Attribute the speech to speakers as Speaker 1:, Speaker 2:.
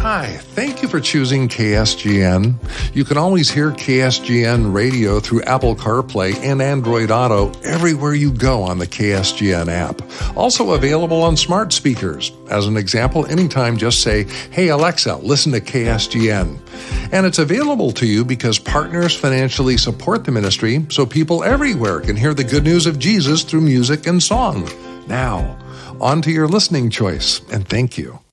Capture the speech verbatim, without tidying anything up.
Speaker 1: Hi, thank you for choosing K S G N. You can always hear K S G N radio through Apple CarPlay and Android Auto everywhere you go on the K S G N app. Also available on smart speakers. As an example, anytime just say, "Hey Alexa, listen to K S G N." And it's available to you because partners financially support the ministry so people everywhere can hear the good news of Jesus through music and song. Now, on to your listening choice, and thank you.